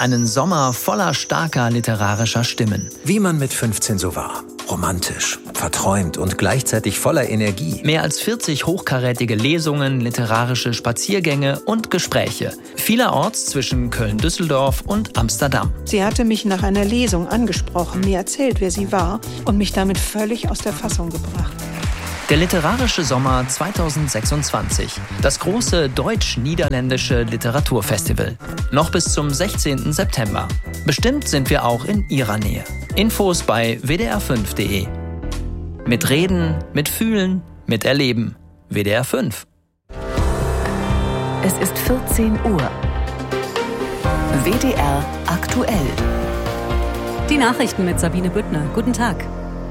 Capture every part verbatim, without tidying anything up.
Einen Sommer voller starker literarischer Stimmen. Wie man mit fünfzehn so war. Romantisch, verträumt und gleichzeitig voller Energie. Mehr als vierzig hochkarätige Lesungen, literarische Spaziergänge und Gespräche. Vielerorts zwischen Köln-Düsseldorf und Amsterdam. Sie hatte mich nach einer Lesung angesprochen, mir erzählt, wer sie war und mich damit völlig aus der Fassung gebracht. Der literarische Sommer zweitausendsechsundzwanzig. Das große deutsch-niederländische Literaturfestival. Noch bis zum sechzehnten September. Bestimmt sind wir auch in Ihrer Nähe. Infos bei w d r fünf punkt d e. Mit Reden, mit Fühlen, mit Erleben. W D R fünf. Es ist vierzehn Uhr. W D R aktuell. Die Nachrichten mit Sabine Büttner. Guten Tag.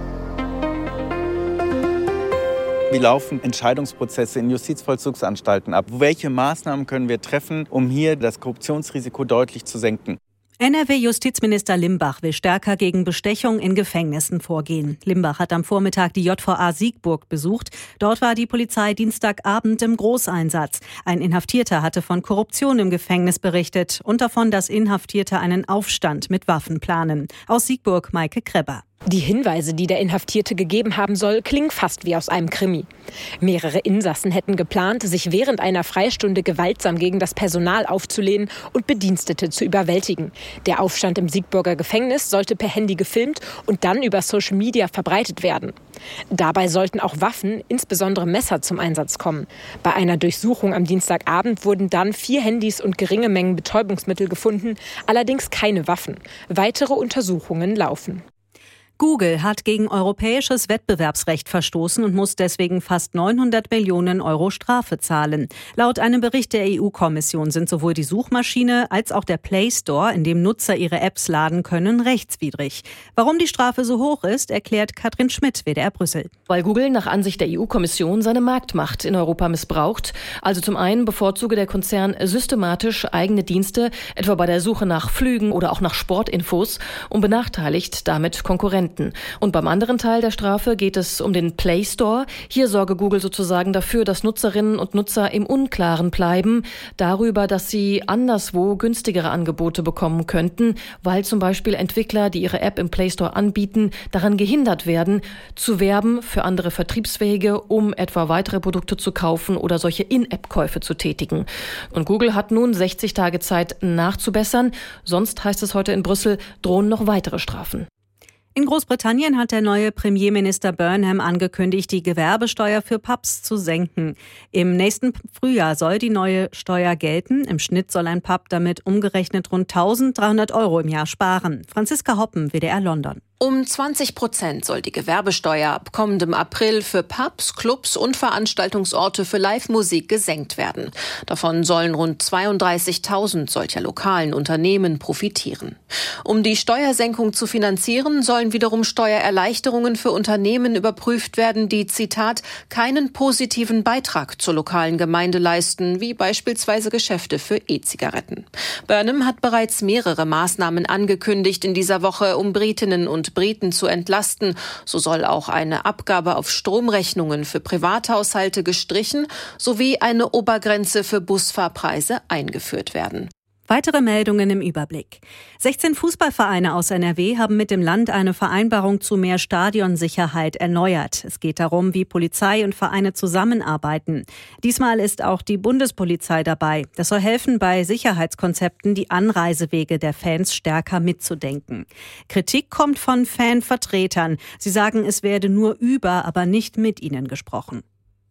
Wie laufen Entscheidungsprozesse in Justizvollzugsanstalten ab? Welche Maßnahmen können wir treffen, um hier das Korruptionsrisiko deutlich zu senken? N R W-Justizminister Limbach will stärker gegen Bestechung in Gefängnissen vorgehen. Limbach hat am Vormittag die J V A Siegburg besucht. Dort war die Polizei Dienstagabend im Großeinsatz. Ein Inhaftierter hatte von Korruption im Gefängnis berichtet und davon, dass Inhaftierte einen Aufstand mit Waffen planen. Aus Siegburg Maike Krebber. Die Hinweise, die der Inhaftierte gegeben haben soll, klingen fast wie aus einem Krimi. Mehrere Insassen hätten geplant, sich während einer Freistunde gewaltsam gegen das Personal aufzulehnen und Bedienstete zu überwältigen. Der Aufstand im Siegburger Gefängnis sollte per Handy gefilmt und dann über Social Media verbreitet werden. Dabei sollten auch Waffen, insbesondere Messer, zum Einsatz kommen. Bei einer Durchsuchung am Dienstagabend wurden dann vier Handys und geringe Mengen Betäubungsmittel gefunden, allerdings keine Waffen. Weitere Untersuchungen laufen. Google hat gegen europäisches Wettbewerbsrecht verstoßen und muss deswegen fast neunhundert Millionen Euro Strafe zahlen. Laut einem Bericht der E U-Kommission sind sowohl die Suchmaschine als auch der Play Store, in dem Nutzer ihre Apps laden können, rechtswidrig. Warum die Strafe so hoch ist, erklärt Katrin Schmidt, W D R Brüssel. Weil Google nach Ansicht der E U-Kommission seine Marktmacht in Europa missbraucht. Also zum einen bevorzuge der Konzern systematisch eigene Dienste, etwa bei der Suche nach Flügen oder auch nach Sportinfos, und benachteiligt damit Konkurrenten. Und beim anderen Teil der Strafe geht es um den Play Store. Hier sorge Google sozusagen dafür, dass Nutzerinnen und Nutzer im Unklaren bleiben darüber, dass sie anderswo günstigere Angebote bekommen könnten, weil zum Beispiel Entwickler, die ihre App im Play Store anbieten, daran gehindert werden, zu werben für andere Vertriebswege, um etwa weitere Produkte zu kaufen oder solche In-App-Käufe zu tätigen. Und Google hat nun sechzig Tage Zeit nachzubessern. Sonst, heißt es heute in Brüssel, drohen noch weitere Strafen. In Großbritannien hat der neue Premierminister Burnham angekündigt, die Gewerbesteuer für Pubs zu senken. Im nächsten Frühjahr soll die neue Steuer gelten. Im Schnitt soll ein Pub damit umgerechnet rund eintausenddreihundert Euro im Jahr sparen. Franziska Hoppen, W D R London. Um zwanzig Prozent soll die Gewerbesteuer ab kommendem April für Pubs, Clubs und Veranstaltungsorte für Live-Musik gesenkt werden. Davon sollen rund zweiunddreißigtausend solcher lokalen Unternehmen profitieren. Um die Steuersenkung zu finanzieren, sollen wiederum Steuererleichterungen für Unternehmen überprüft werden, die, Zitat, keinen positiven Beitrag zur lokalen Gemeinde leisten, wie beispielsweise Geschäfte für E-Zigaretten. Burnham hat bereits mehrere Maßnahmen angekündigt in dieser Woche, um Britinnen und Briten zu entlasten. So soll auch eine Abgabe auf Stromrechnungen für Privathaushalte gestrichen sowie eine Obergrenze für Busfahrpreise eingeführt werden. Weitere Meldungen im Überblick. sechzehn Fußballvereine aus N R W haben mit dem Land eine Vereinbarung zu mehr Stadionsicherheit erneuert. Es geht darum, wie Polizei und Vereine zusammenarbeiten. Diesmal ist auch die Bundespolizei dabei. Das soll helfen, bei Sicherheitskonzepten die Anreisewege der Fans stärker mitzudenken. Kritik kommt von Fanvertretern. Sie sagen, es werde nur über, aber nicht mit ihnen gesprochen.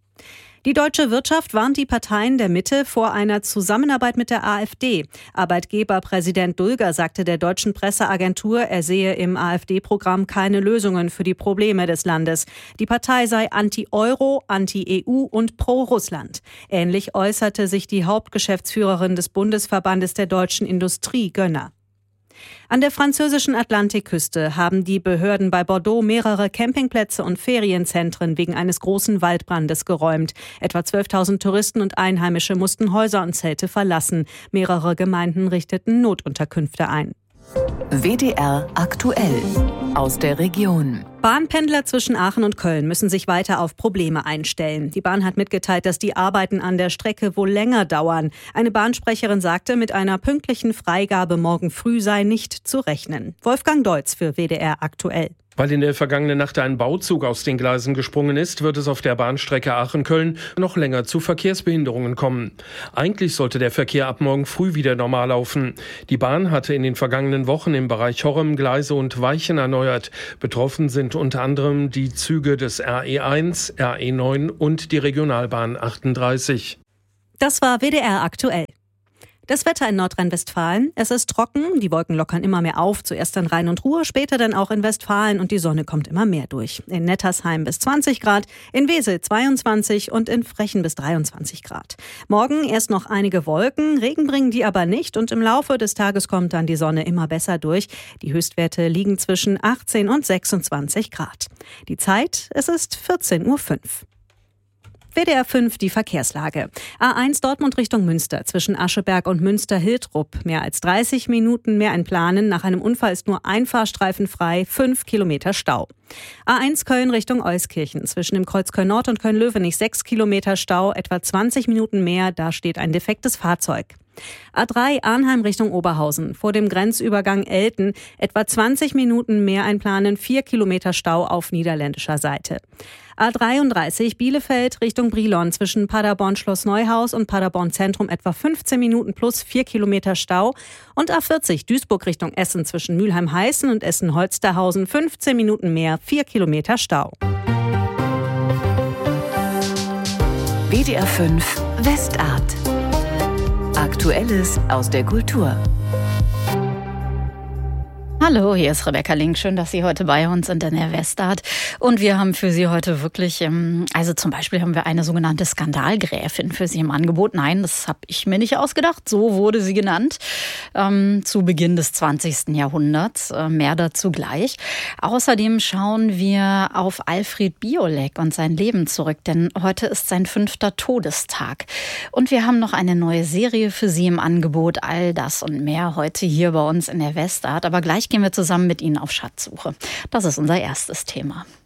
Die deutsche Wirtschaft warnt die Parteien der Mitte vor einer Zusammenarbeit mit der AfD. Arbeitgeberpräsident Dulger sagte der deutschen Presseagentur, er sehe im AfD-Programm keine Lösungen für die Probleme des Landes. Die Partei sei anti-Euro, anti-E U und pro-Russland. Ähnlich äußerte sich die Hauptgeschäftsführerin des Bundesverbandes der deutschen Industrie, Gönner. An der französischen Atlantikküste haben die Behörden bei Bordeaux mehrere Campingplätze und Ferienzentren wegen eines großen Waldbrandes geräumt. Etwa zwölftausend Touristen und Einheimische mussten Häuser und Zelte verlassen. Mehrere Gemeinden richteten Notunterkünfte ein. W D R aktuell. aus der Region. Bahnpendler zwischen Aachen und Köln müssen sich weiter auf Probleme einstellen. Die Bahn hat mitgeteilt, dass die Arbeiten an der Strecke wohl länger dauern. Eine Bahnsprecherin sagte, mit einer pünktlichen Freigabe morgen früh sei nicht zu rechnen. Wolfgang Deutz für W D R aktuell. Weil in der vergangenen Nacht ein Bauzug aus den Gleisen gesprungen ist, wird es auf der Bahnstrecke Aachen-Köln noch länger zu Verkehrsbehinderungen kommen. Eigentlich sollte der Verkehr ab morgen früh wieder normal laufen. Die Bahn hatte in den vergangenen Wochen im Bereich Horrem Gleise und Weichen erneuert. Betroffen sind unter anderem die Züge des R E eins, R E neun und die Regionalbahn achtunddreißig. Das war W D R aktuell. Das Wetter in Nordrhein-Westfalen. Es ist trocken, die Wolken lockern immer mehr auf, zuerst in Rhein und Ruhr, später dann auch in Westfalen und die Sonne kommt immer mehr durch. In Nettersheim bis zwanzig Grad, in Wesel zweiundzwanzig und in Frechen bis dreiundzwanzig Grad. Morgen erst noch einige Wolken, Regen bringen die aber nicht und im Laufe des Tages kommt dann die Sonne immer besser durch. Die Höchstwerte liegen zwischen achtzehn und sechsundzwanzig Grad. Die Zeit, es ist vierzehn Uhr fünf. W D R fünf, die Verkehrslage. A eins Dortmund Richtung Münster, zwischen Ascheberg und Münster-Hiltrup. Mehr als dreißig Minuten mehr einplanen. Nach einem Unfall ist nur ein Fahrstreifen frei, fünf Kilometer Stau. A eins Köln Richtung Euskirchen, zwischen dem Kreuz Köln-Nord und Köln-Löwenich sechs Kilometer Stau, etwa zwanzig Minuten mehr, da steht ein defektes Fahrzeug. A drei Arnheim Richtung Oberhausen, vor dem Grenzübergang Elten, etwa zwanzig Minuten mehr einplanen, vier Kilometer Stau auf niederländischer Seite. A dreiunddreißig Bielefeld Richtung Brilon, zwischen Paderborn Schloss Neuhaus und Paderborn Zentrum etwa fünfzehn Minuten plus vier Kilometer Stau. Und A vierzig Duisburg Richtung Essen, zwischen Mülheim-Heißen und Essen-Holsterhausen fünfzehn Minuten mehr, vier Kilometer Stau. W D R fünf Westart. Aktuelles aus der Kultur. Hallo, hier ist Rebecca Link. Schön, dass Sie heute bei uns sind in der Westart. Und wir haben für Sie heute wirklich, also zum Beispiel haben wir eine sogenannte Skandalgräfin für Sie im Angebot. Nein, das habe ich mir nicht ausgedacht. So wurde sie genannt ähm, zu Beginn des zwanzigsten Jahrhunderts. Äh, mehr dazu gleich. Außerdem schauen wir auf Alfred Biolek und sein Leben zurück, denn heute ist sein fünfter Todestag. Und wir haben noch eine neue Serie für Sie im Angebot. All das und mehr heute hier bei uns in der Westart. Aber gleich gehen wir zusammen mit Ihnen auf Schatzsuche. Das ist unser erstes Thema.